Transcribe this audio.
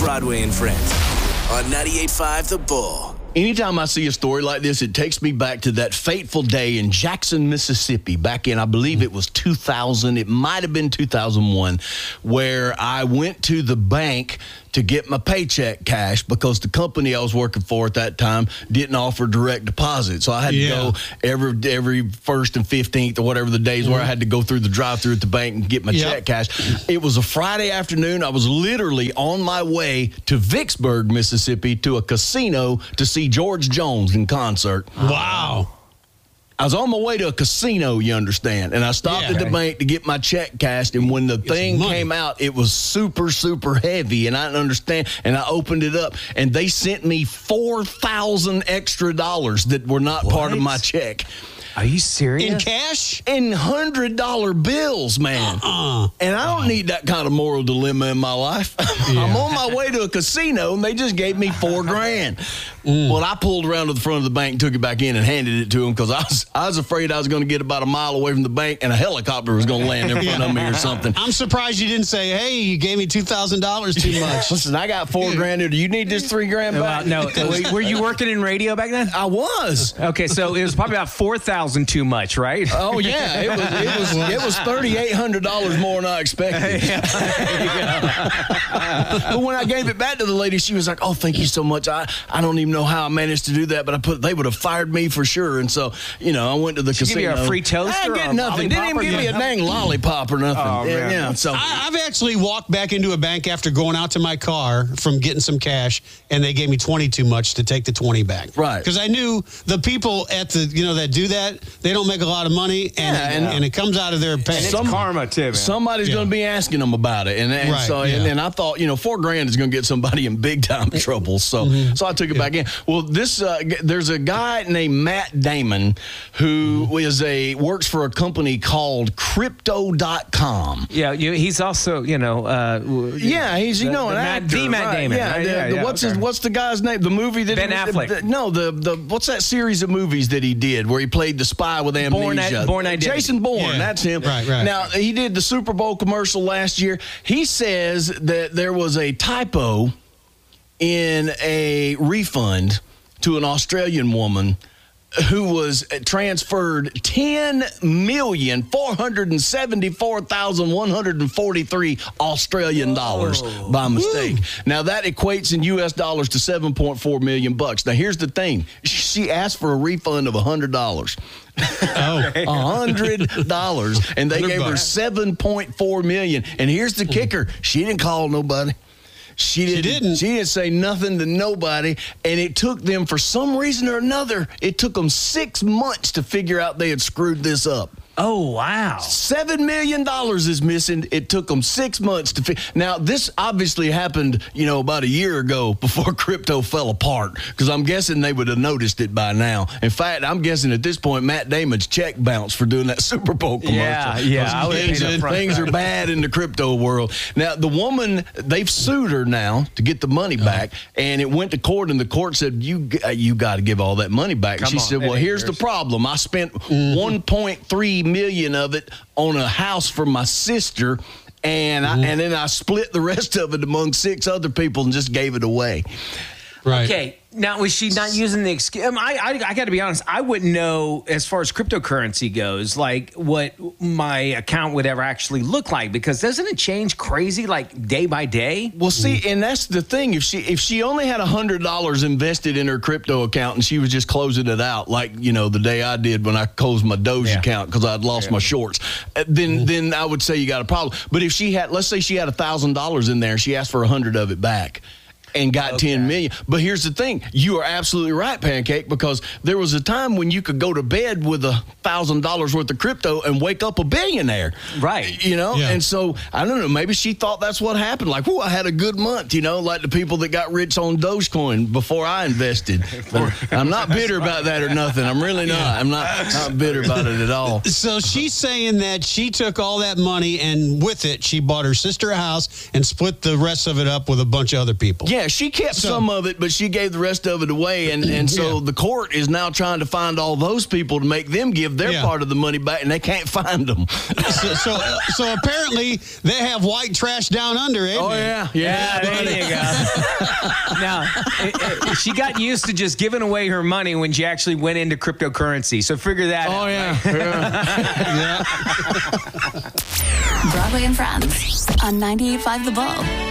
Broadway and Friends on 98.5 The Bull. Anytime I see a story like this, it takes me back to that fateful day in Jackson, Mississippi, back in, I believe it was 2000, it might have been 2001, where I went to the bank to get my paycheck cash because the company I was working for at that time didn't offer direct deposit. So I had to go every 1st and 15th or whatever the days where I had to go through the drive-thru at the bank and get my check cash. It was a Friday afternoon. I was literally on my way to Vicksburg, Mississippi, to a casino to see George Jones in concert. Wow. I was on my way to a casino, you understand, and I stopped at the bank to get my check cashed, and when the thing came out, it was super, super heavy, and I didn't understand, and I opened it up, and they sent me $4,000 extra that were not part of my check. Are you serious? In cash? In $100 bills, man. And I don't need that kind of moral dilemma in my life. I'm on my way to a casino, and they just gave me $4,000. Well, I pulled around to the front of the bank and took it back in and handed it to him because I was afraid I was going to get about a mile away from the bank and a helicopter was going to land in front of me or something. I'm surprised you didn't say, hey, you gave me $2,000 too much. Listen, I got $4,000 here. Do you need this $3,000 back? No. Were you working in radio back then? I was. Okay, so it was probably about $4,000 too much, right? Oh yeah, it was $3,800 more than I expected. But when I gave it back to the lady, she was like, "Oh, thank you so much. I don't even know how I managed to do that, but they would have fired me for sure." And so, I went to the casino. Give you a free toaster? I didn't get nothing. Didn't even give me a dang lollipop or nothing. Oh, man. Yeah. So I've actually walked back into a bank after going out to my car from getting some cash, and they gave me 20 too much to take the 20 back. Right. Because I knew the people at the that do that, they don't make a lot of money, and it comes out of their pay. And it's karma too, man. Somebody's going to be asking them about it, and I thought, $4,000 is going to get somebody in big time trouble. So I took it back in. Well, there's a guy named Matt Damon who works for a company called Crypto.com. Yeah, he's also he's an actor. Matt Damon. Yeah, what's the guy's name? The movie that Ben Affleck. What's that series of movies that he did where he played the spy with amnesia? Born Identity. Jason Bourne, that's him. Right. Now, he did the Super Bowl commercial last year. He says that there was a typo in a refund to an Australian woman who was transferred $10,474,143 Australian dollars by mistake. Now that equates in US dollars to $7.4 million. Now here's the thing: she asked for a refund of $100. $100, and they gave her $7.4 million. And here's the kicker: she didn't call nobody. She didn't say nothing to nobody, and it took them, for some reason or another, it took them 6 months to figure out they had screwed this up. Oh, wow. $7 million is missing. It took them 6 months to Now, this obviously happened, about a year ago before crypto fell apart, because I'm guessing they would have noticed it by now. In fact, I'm guessing at this point, Matt Damon's check bounced for doing that Super Bowl commercial. Yeah. Things are bad in the crypto world. Now, the woman, they've sued her now to get the money back, and it went to court, and the court said, you got to give all that money back. And she said, well, here's the problem. I spent $1.3 million of it on a house for my sister, and then I split the rest of it among 6 other people and just gave it away. Right. Okay. Now, was she not using the excuse? I got to be honest. I wouldn't know, as far as cryptocurrency goes, like what my account would ever actually look like, because doesn't it change crazy like day by day? Well, see, and that's the thing. If she only had $100 invested in her crypto account and she was just closing it out, like the day I did when I closed my Doge account because I'd lost my shorts, then I would say you got a problem. But if she had, let's say she had $1,000 in there, she asked for 100 of it back and got 10 million. But here's the thing: you are absolutely right, Pancake, because there was a time when you could go to bed with $1,000 worth of crypto and wake up a billionaire. Right. And so I don't know, maybe she thought that's what happened. Like, I had a good month, like the people that got rich on Dogecoin before I invested. I'm not bitter about that or nothing. I'm really not. I'm not bitter about it at all. So she's saying that she took all that money, and with it, she bought her sister a house and split the rest of it up with a bunch of other people. Yeah, Yeah, she kept some of it, but she gave the rest of it away. And so the court is now trying to find all those people to make them give their part of the money back, and they can't find them. So apparently they have white trash down under, eh? Oh, yeah, there you go. Now, she got used to just giving away her money when she actually went into cryptocurrency. So figure that out. Oh, yeah. Broadway and Friends on 98.5 The Bull.